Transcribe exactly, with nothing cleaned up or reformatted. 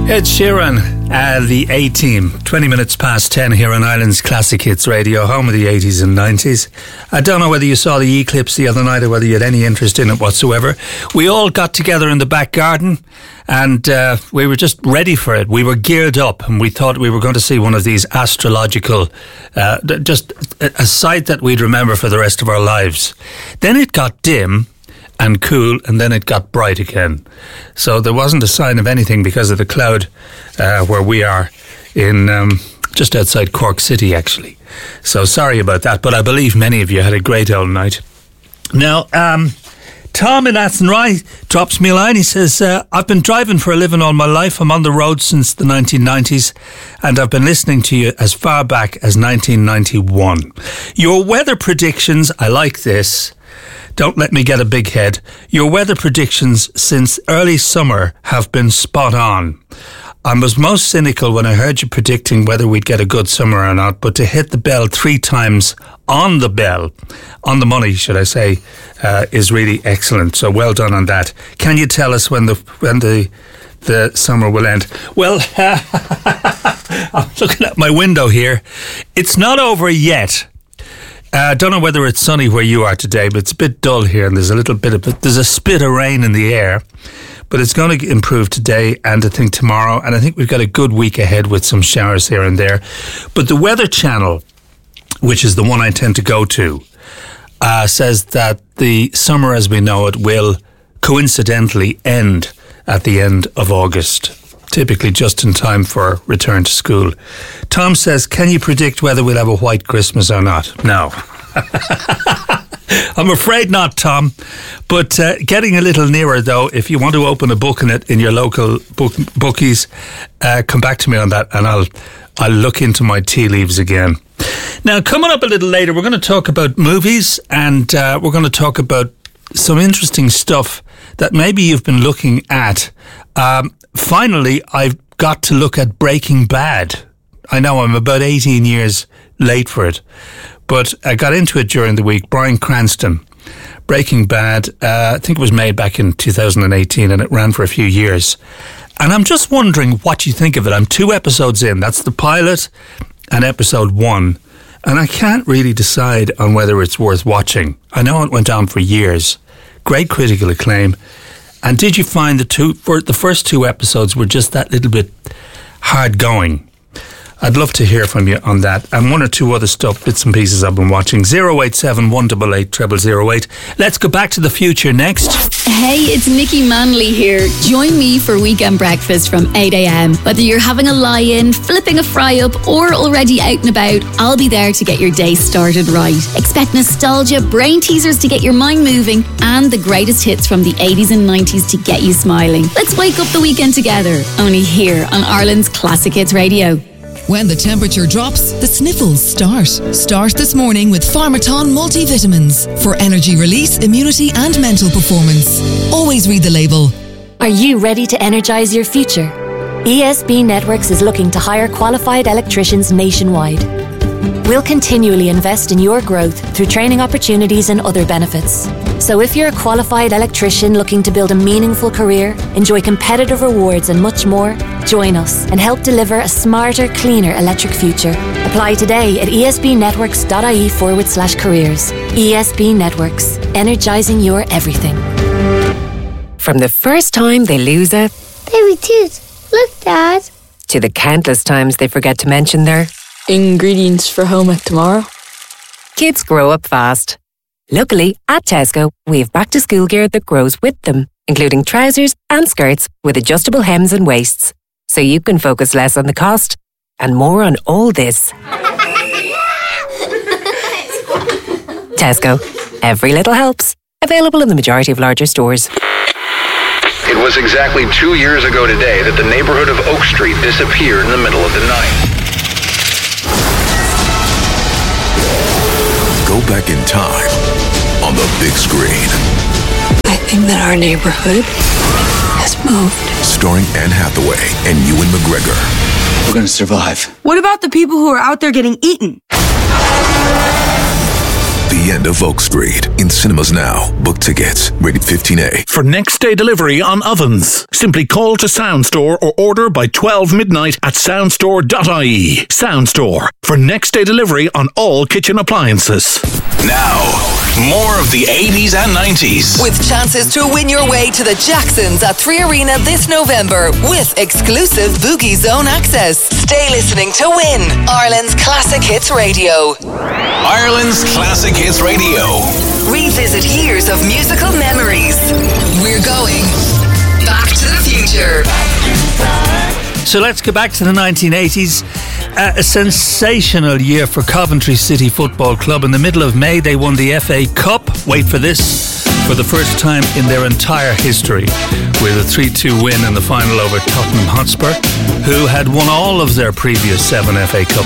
Ed Sheeran, uh, the A-Team, twenty minutes past ten here on Ireland's Classic Hits Radio, home of the eighties and nineties. I don't know whether you saw the eclipse the other night or whether you had any interest in it whatsoever. We all got together in the back garden and uh, we were just ready for it. We were geared up and we thought we were going to see one of these astrological, uh, just a, a sight that we'd remember for the rest of our lives. Then it got dim and cool, and then it got bright again. So there wasn't a sign of anything because of the cloud uh, where we are in um, just outside Cork City, actually. So sorry about that, but I believe many of you had a great old night. Now, um, Tom in Athenry drops me a line. He says, uh, I've been driving for a living all my life. I'm on the road since the nineteen nineties, and I've been listening to you as far back as nineteen ninety-one. Your weather predictions, I like this. Don't let me get a big head. Your weather predictions since early summer have been spot on. I was most cynical when I heard you predicting whether we'd get a good summer or not, but to hit the bell three times on the bell, on the money, should I say, uh, is really excellent. So well done on that. Can you tell us when the when the the summer will end? Well, I'm looking at my window here. It's not over yet. I uh, don't know whether it's sunny where you are today, but it's a bit dull here, and there's a little bit of there's a spit of rain in the air. But it's going to improve today and I think tomorrow, and I think we've got a good week ahead with some showers here and there. But the Weather Channel, which is the one I tend to go to, uh, says that the summer as we know it will coincidentally end at the end of August, typically just in time for return to school. Tom says, can you predict whether we'll have a white Christmas or not? No. I'm afraid not, Tom. But uh, getting a little nearer, though, if you want to open a book in it in your local book, bookies, uh, come back to me on that and I'll I'll look into my tea leaves again. Now, coming up a little later, we're going to talk about movies and uh, we're going to talk about some interesting stuff that maybe you've been looking at. Um, finally, I've got to look at Breaking Bad. I know I'm about eighteen years late for it, but I got into it during the week. Bryan Cranston, Breaking Bad, uh, I think it was made back in two thousand eighteen and it ran for a few years. And I'm just wondering what you think of it. I'm two episodes in. That's the pilot and episode one. And I can't really decide on whether it's worth watching. I know it went on for years. Great critical acclaim. And did you find the two, for the first two episodes were just that little bit hard going? I'd love to hear from you on that. And one or two other stuff, bits and pieces I've been watching. zero eight seven, one eight eight, zero zero zero eight. Let's go back to the future next. Hey, it's Nikki Manley here. Join me for weekend breakfast from eight a.m. Whether you're having a lie-in, flipping a fry-up, or already out and about, I'll be there to get your day started right. Expect nostalgia, brain teasers to get your mind moving, and the greatest hits from the eighties and nineties to get you smiling. Let's wake up the weekend together, only here on Ireland's Classic Hits Radio. When the temperature drops, the sniffles start. Start this morning with Pharmaton multivitamins for energy release, immunity and mental performance. Always read the label. Are you ready to energize your future? E S B Networks is looking to hire qualified electricians nationwide. We'll continually invest in your growth through training opportunities and other benefits. So if you're a qualified electrician looking to build a meaningful career, enjoy competitive rewards and much more, join us and help deliver a smarter, cleaner electric future. Apply today at esbnetworks.ie forward slash careers. E S B Networks, energizing your everything. From the first time they lose a baby tooth, look, Dad, to the countless times they forget to mention their ingredients for home ec tomorrow. Kids grow up fast. Luckily, at Tesco, we have back-to-school gear that grows with them, including trousers and skirts with adjustable hems and waists, so you can focus less on the cost and more on all this. Tesco. Every little helps. Available in the majority of larger stores. It was exactly two years ago today that the neighborhood of Oak Street disappeared in the middle of the night. Go back in time on the big screen. I think that our neighborhood has moved. Starring Anne Hathaway and Ewan McGregor. We're gonna survive. What about the people who are out there getting eaten? The The End of Oak Street. In cinemas now. Book tickets. Rated fifteen A. For next day delivery on ovens, simply call to Soundstore or order by twelve midnight at soundstore dot I E. Soundstore. For next day delivery on all kitchen appliances. Now, more of the eighties and nineties. With chances to win your way to the Jacksons at Three Arena this November with exclusive Boogie Zone access. Stay listening to win Ireland's Classic Hits Radio. Ireland's Classic Hits Radio. Revisit years of musical memories. We're going back to the future. So let's go back to the nineteen eighties. Uh, a sensational year for Coventry City Football Club. In the middle of May, they won the F A Cup. Wait for this. For the first time in their entire history, with a three two win in the final over Tottenham Hotspur, who had won all of their previous seven F A Cup